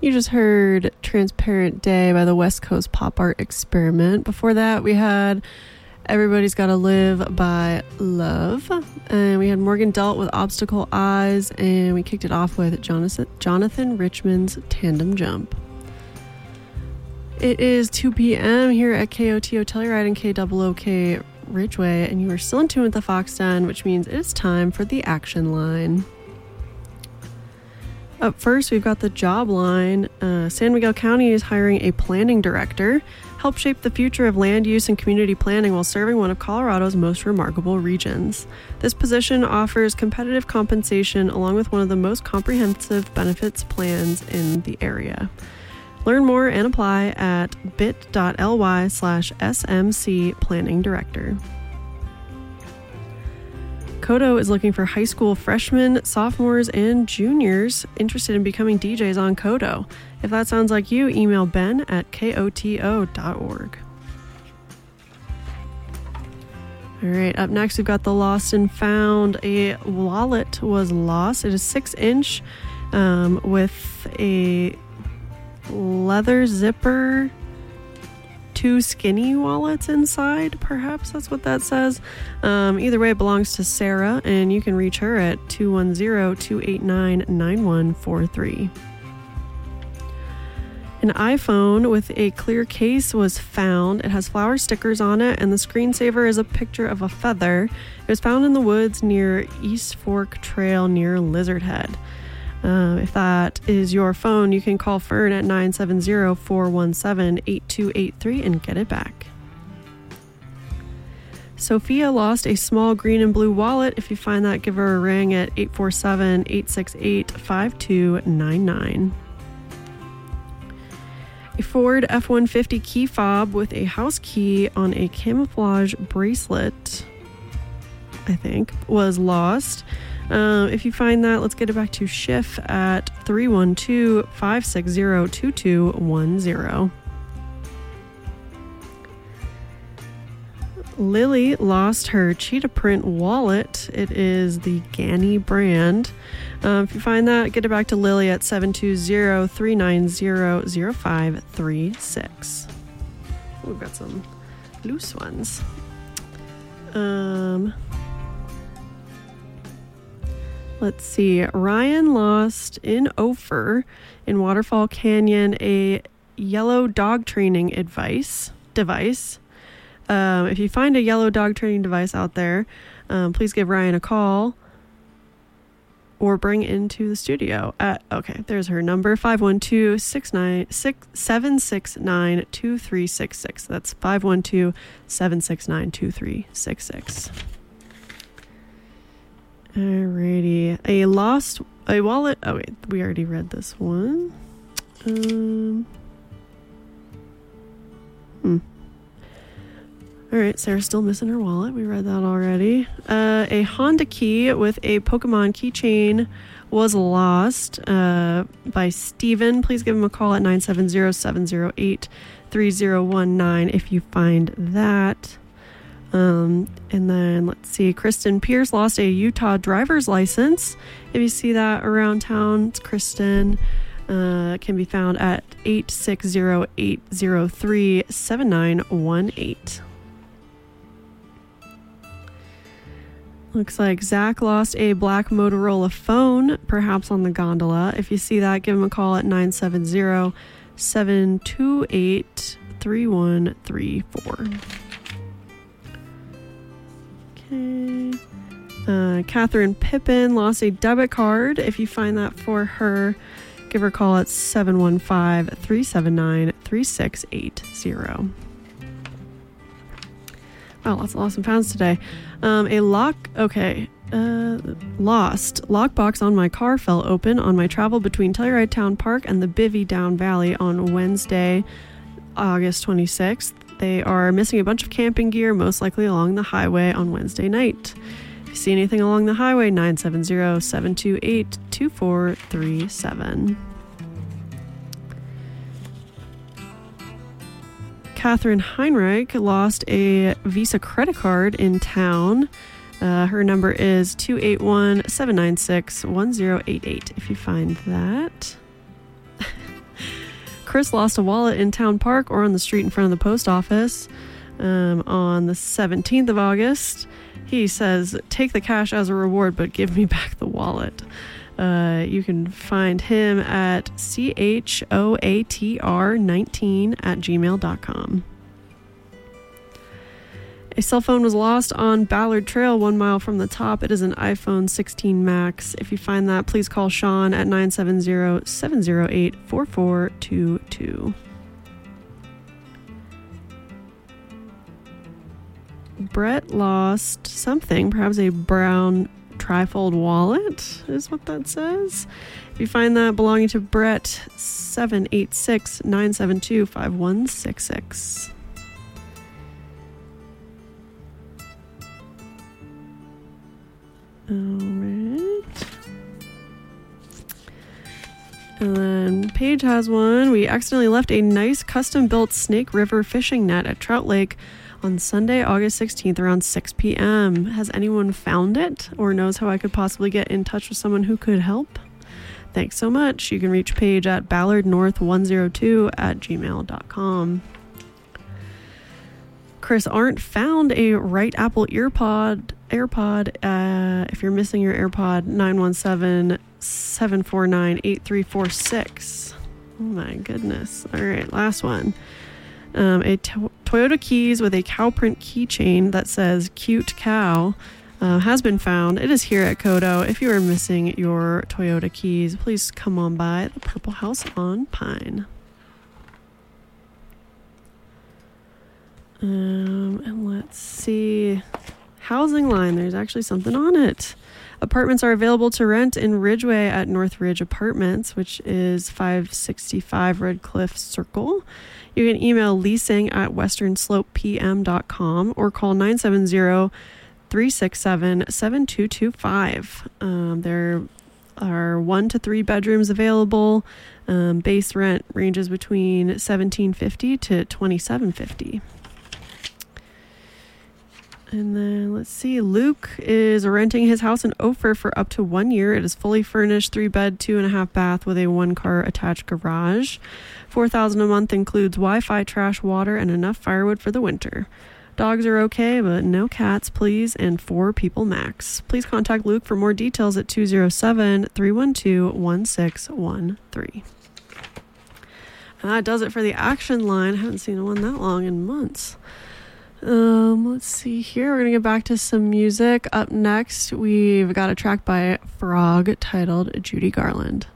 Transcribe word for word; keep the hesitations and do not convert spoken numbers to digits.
You just heard Transparent Day by the West Coast Pop Art Experiment. Before that, we had Everybody's Gotta Live by Love. And we had Morgan Delt with Obstacle Eyes. And we kicked it off with Jonathan, Jonathan Richman's Tandem Jump. It is two p.m. here at K O T O Telluride and K O O K Ridgeway. And you are still in tune with the Fox Den, which means it's time for the action line. Up first, we've got the job line. Uh, San Miguel County is hiring a planning director. Help shape the future of land use and community planning while serving one of Colorado's most remarkable regions. This position offers competitive compensation along with one of the most comprehensive benefits plans in the area. Learn more and apply at bit.ly slash SMC Planning Director. Kodo is looking for high school freshmen, sophomores, and juniors interested in becoming D Js on Kodo. If that sounds like you, email ben at koto dot org. All right, up next, we've got the Lost and Found. A wallet was lost. It is six inch um, with a leather zipper, two skinny wallets inside, perhaps that's what that says. Um, either way, it belongs to Sarah, and you can reach her at two one zero, two eight nine, nine one four three. An iPhone with a clear case was found. It has flower stickers on it, and the screensaver is a picture of a feather. It was found in the woods near East Fork Trail near Lizard Head. Uh, if that is your phone, you can call Fern at nine seven zero, four one seven, eight two eight three and get it back. Sophia lost a small green and blue wallet. If you find that, give her a ring at eight four seven, eight six eight, five two nine nine. A Ford F one fifty key fob with a house key on a camouflage bracelet, I think, was lost. Um, if you find that, let's get it back to Schiff at three one two, five six zero, two two one zero. Lily lost her cheetah print wallet. It is the Ganni brand. Um, if you find that, get it back to Lily at seven two zero, three nine zero, zero five three six. We've got some loose ones. Um... Let's see. Ryan lost in Ophir in Waterfall Canyon a yellow dog training advice device. Um, if you find a yellow dog training device out there, um, please give Ryan a call or bring into the studio at, okay, there's her number, five one two, six nine six, seven six nine, two three six six. That's five one two, seven six nine, two three six six. Alrighty. A lost a wallet. Oh wait, we already read this one. Um. Hmm. All right, Sarah's still missing her wallet. We read that already. Uh, a Honda key with a Pokemon keychain was lost uh, by Steven. Please give him a call at nine seven zero, seven zero eight, three zero one nine if you find that. Um, and then let's see, Kristen Pierce lost a Utah driver's license. If you see that around town, it's Kristen. Uh, it can be found at eight six zero, eight zero three, seven nine one eight. Looks like Zach lost a black Motorola phone, perhaps on the gondola. If you see that, give him a call at nine seven zero, seven two eight, three one three four. Okay. Uh, Catherine Pippin lost a debit card. If you find that for her, give her a call at seven one five, three seven nine, three six eight zero. Wow, lots of lost and founds today. Um, a lock, okay, uh, lost. Lockbox on my car fell open on my travel between Telluride Town Park and the Bivy Down Valley on Wednesday, August twenty-sixth. They are missing a bunch of camping gear, most likely along the highway on Wednesday night. If you see anything along the highway, nine seven zero, seven two eight, two four three seven. Catherine Heinrich lost a Visa credit card in town. Uh, her number is two eight one, seven nine six, one zero eight eight if you find that. Chris lost a wallet in Town Park or on the street in front of the post office um, on the seventeenth of August. He says, take the cash as a reward, but give me back the wallet. Uh, you can find him at C H O A T R nineteen at gmail dot com. A cell phone was lost on Ballard Trail, one mile from the top. It is an iPhone sixteen Max. If you find that, please call Sean at nine seven zero, seven zero eight, four four two two. Brett lost something, perhaps a brown trifold wallet is what that says. If you find that belonging to Brett, seven eight six, nine seven two, five one six six. All right. And then Paige has one. We accidentally left a nice custom-built Snake River fishing net at Trout Lake on Sunday, August sixteenth around six p.m. Has anyone found it or knows how I could possibly get in touch with someone who could help? Thanks so much. You can reach Paige at ballard north one oh two at gmail dot com. Chris Arndt found a right Apple earpod AirPod. Uh, if you're missing your AirPod, nine one seven, seven four nine, eight three four six. Oh my goodness. All right, last one. Um, a to- Toyota Keys with a cow print keychain that says cute cow uh, has been found. It is here at Kodo. If you are missing your Toyota Keys, please come on by the Purple House on Pine. Um, and let's see. Housing line. There's actually something on it. Apartments are available to rent in Ridgeway at North Ridge Apartments, which is five sixty-five Red Cliff Circle. You can email leasing at western slope p m dot com or call nine seven zero, three six seven, seven two two five. Um, there are one to three bedrooms available. Um, base rent ranges between seventeen fifty to twenty-seven fifty. And then let's see, Luke is renting his house in Ophir for up to one year. It is fully furnished, three bed, two and a half bath with a one car attached garage. four thousand dollars a month includes Wi-Fi, trash, water, and enough firewood for the winter. Dogs are okay, but no cats, please, and four people max. Please contact Luke for more details at two oh seven, three one two, one six one three. And that does it for the action line. I haven't seen one that long in months. Um, let's see here. We're going to get back to some music. Up next, we've got a track by Frog titled Judy Garland.